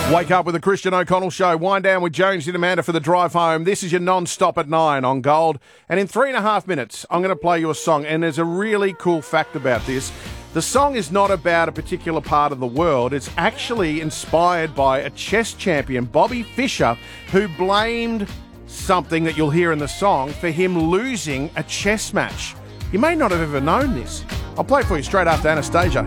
Wake up with the Christian O'Connell Show. Wind down with Jones and Amanda for the drive home. This is your non-stop at 9 on Gold. And in 3.5 minutes, I'm going to play you a song. And there's a really cool fact about this. The song is not about a particular part of the world. It's actually inspired by a chess champion, Bobby Fischer, who blamed something that you'll hear in the song for him losing a chess match. You may not have ever known this. I'll play it for you straight after Anastasia.